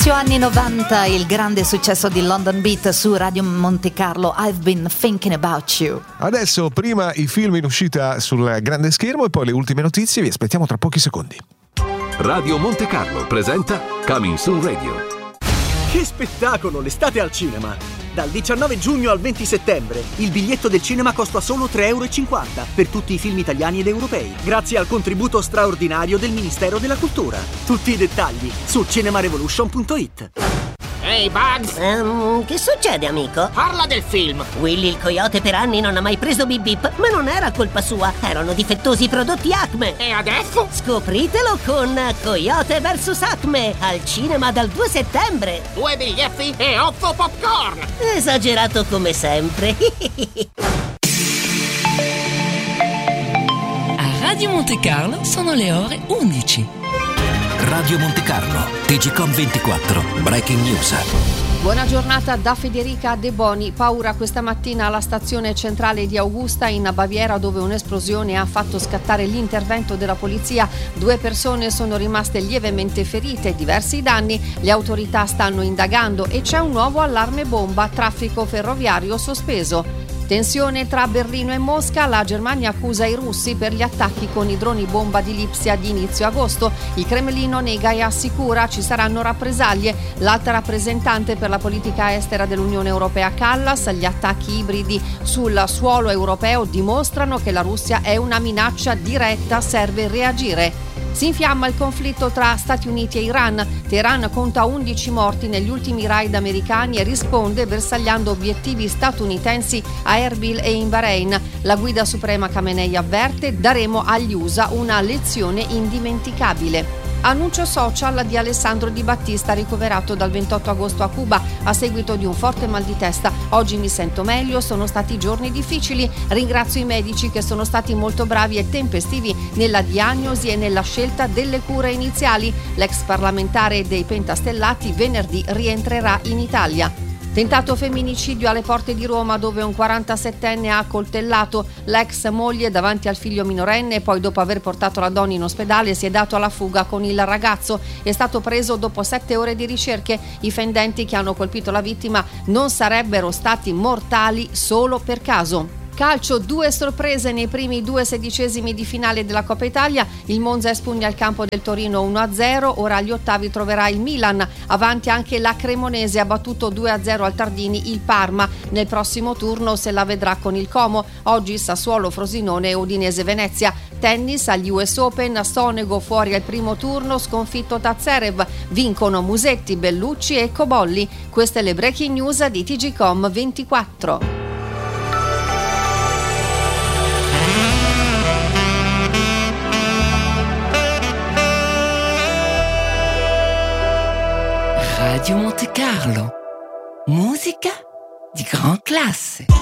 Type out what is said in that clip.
Anni 90, il grande successo di London Beat su Radio Monte Carlo, I've Been Thinking About You. Adesso prima i film in uscita sul grande schermo e poi le ultime notizie, vi aspettiamo tra pochi secondi. Radio Monte Carlo presenta Coming Soon Radio. Che spettacolo, l'estate al cinema! Dal 19 giugno al 20 settembre il biglietto del cinema costa solo 3,50 € per tutti i film italiani ed europei, grazie al contributo straordinario del Ministero della Cultura. Tutti i dettagli su cinemarevolution.it. Ehi, Bugs! Che succede, amico? Parla del film! Willy il coyote per anni non ha mai preso Bip Bip, ma non era colpa sua, erano difettosi i prodotti Acme. E adesso? Scopritelo con Coyote vs Acme, al cinema dal 2 settembre. 2 biglietti e 8 popcorn! Esagerato come sempre. A Radio Monte Carlo sono le ore 11. Radio Monte Carlo, TGcom 24, Breaking News. Buona giornata da Federica De Boni. Paura questa mattina alla stazione centrale di Augusta in Baviera, dove un'esplosione ha fatto scattare l'intervento della polizia. 2 persone sono rimaste lievemente ferite, diversi danni. Le autorità stanno indagando e c'è un nuovo allarme bomba, traffico ferroviario sospeso. Tensione tra Berlino e Mosca, la Germania accusa i russi per gli attacchi con i droni bomba di Lipsia di inizio agosto. Il Cremlino nega e assicura ci saranno rappresaglie. L'alta rappresentante per la politica estera dell'Unione Europea Kallas, gli attacchi ibridi sul suolo europeo dimostrano che la Russia è una minaccia diretta, serve reagire. Si infiamma il conflitto tra Stati Uniti e Iran. Teheran conta 11 morti negli ultimi raid americani e risponde bersagliando obiettivi statunitensi a Erbil e in Bahrain. La guida suprema Khamenei avverte: daremo agli USA una lezione indimenticabile. Annuncio social di Alessandro Di Battista, ricoverato dal 28 agosto a Cuba a seguito di un forte mal di testa. Oggi mi sento meglio, sono stati giorni difficili. Ringrazio i medici che sono stati molto bravi e tempestivi nella diagnosi e nella scelta delle cure iniziali. L'ex parlamentare dei Pentastellati venerdì rientrerà in Italia. Tentato femminicidio alle porte di Roma, dove un 47enne ha accoltellato l'ex moglie davanti al figlio minorenne e poi, dopo aver portato la donna in ospedale, si è dato alla fuga con il ragazzo. È stato preso dopo 7 ore di ricerche. I fendenti che hanno colpito la vittima non sarebbero stati mortali solo per caso. Calcio, 2 sorprese nei primi 2 sedicesimi di finale della Coppa Italia. Il Monza espugna il campo del Torino 1-0, ora agli ottavi troverà il Milan. Avanti anche la Cremonese, ha battuto 2-0 al Tardini il Parma. Nel prossimo turno se la vedrà con il Como. Oggi Sassuolo, Frosinone e Udinese Venezia. Tennis agli US Open, Sonego fuori al primo turno, sconfitto Tazzerev. Vincono Musetti, Bellucci e Cobolli. Queste le breaking news di TGcom 24. Radio Monte Carlo, musica di grande classe.